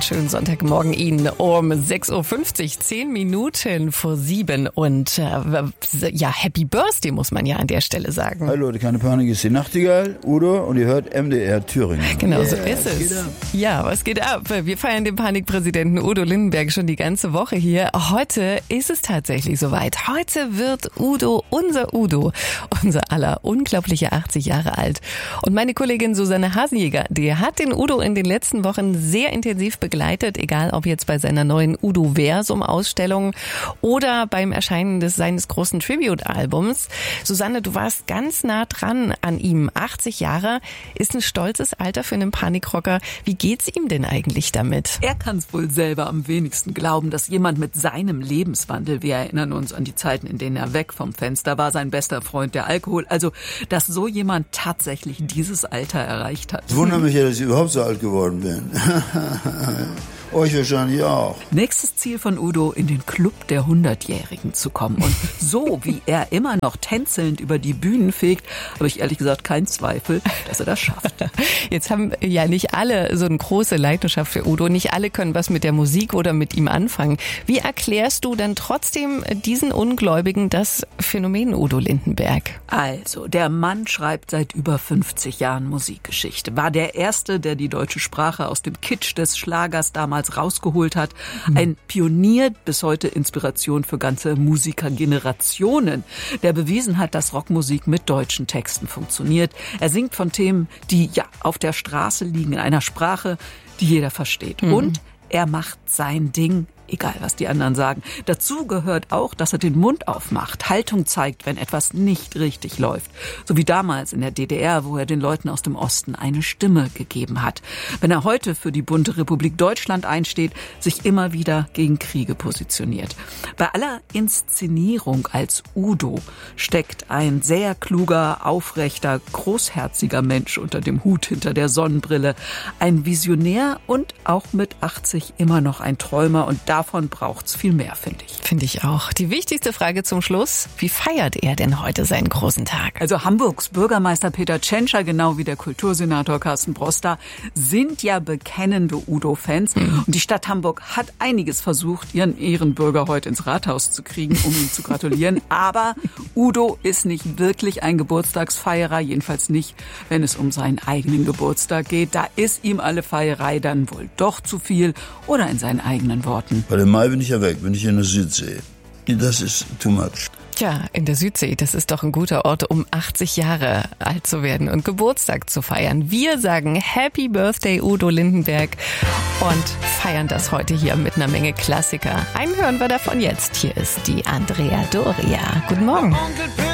Einen schönen Sonntagmorgen Ihnen um 6.50 Uhr, 10 Minuten vor 7. Und Happy Birthday muss man ja an der Stelle sagen. Hallo Leute, keine Panik, ist die Nachtigall, Udo, und ihr hört MDR Thüringen. Genau, so ist es. Ja, was geht ab? Wir feiern den Panikpräsidenten Udo Lindenberg schon die ganze Woche hier. Heute ist es tatsächlich soweit. Heute wird Udo, unser aller unglaubliche 80 Jahre alt. Und meine Kollegin Susanne Hasenjäger, die hat den Udo in den letzten Wochen sehr intensiv begleitet, egal ob jetzt bei seiner neuen Udo-Versum-Ausstellung oder beim Erscheinen seines großen Tribute-Albums. Susanne, du warst ganz nah dran an ihm. 80 Jahre ist ein stolzes Alter für einen Panikrocker. Wie geht's ihm denn eigentlich damit? Er kann es wohl selber am wenigsten glauben, dass jemand mit seinem Lebenswandel, wir erinnern uns an die Zeiten, in denen er weg vom Fenster war, sein bester Freund der Alkohol, also dass so jemand tatsächlich dieses Alter erreicht hat. Ich wundere mich ja, dass ich überhaupt so alt geworden bin. Euch wahrscheinlich auch. Nächstes Ziel von Udo, in den Club der 100-Jährigen zu kommen. Und so wie er immer noch tänzelnd über die Bühnen fegt, habe ich ehrlich gesagt keinen Zweifel, dass er das schafft. Jetzt haben ja nicht alle so eine große Leidenschaft für Udo. Nicht alle können was mit der Musik oder mit ihm anfangen. Wie erklärst du dann trotzdem diesen Ungläubigen das Phänomen Udo Lindenberg? Also, der Mann schreibt seit über 50 Jahren Musikgeschichte. War der Erste, der die deutsche Sprache aus dem Kitsch des Schlagers damals rausgeholt hat. Ein Pionier, bis heute Inspiration für ganze Musikergenerationen, der bewiesen hat, dass Rockmusik mit deutschen Texten funktioniert. Er singt von Themen, die ja auf der Straße liegen, in einer Sprache, die jeder versteht. Und er macht sein Ding, egal was die anderen sagen. Dazu gehört auch, dass er den Mund aufmacht, Haltung zeigt, wenn etwas nicht richtig läuft. So wie damals in der DDR, wo er den Leuten aus dem Osten eine Stimme gegeben hat. Wenn er heute für die bunte Republik Deutschland einsteht, sich immer wieder gegen Kriege positioniert. Bei aller Inszenierung als Udo steckt ein sehr kluger, aufrechter, großherziger Mensch unter dem Hut hinter der Sonnenbrille. Ein Visionär und auch mit 80 immer noch ein Träumer, und davon braucht's viel mehr, finde ich. Finde ich auch. Die wichtigste Frage zum Schluss: Wie feiert er denn heute seinen großen Tag? Also Hamburgs Bürgermeister Peter Tschentscher, genau wie der Kultursenator Carsten Broster, sind ja bekennende Udo-Fans. Und die Stadt Hamburg hat einiges versucht, ihren Ehrenbürger heute ins Rathaus zu kriegen, um ihm zu gratulieren. Aber Udo ist nicht wirklich ein Geburtstagsfeierer, jedenfalls nicht, wenn es um seinen eigenen Geburtstag geht. Da ist ihm alle Feierei dann wohl doch zu viel, oder in seinen eigenen Worten: Weil im Mai bin ich ja weg, bin ich in der Südsee. Das ist too much. Tja, in der Südsee, das ist doch ein guter Ort, um 80 Jahre alt zu werden und Geburtstag zu feiern. Wir sagen Happy Birthday Udo Lindenberg und feiern das heute hier mit einer Menge Klassiker. Einen hören wir davon jetzt. Hier ist die Andrea Doria. Guten Morgen.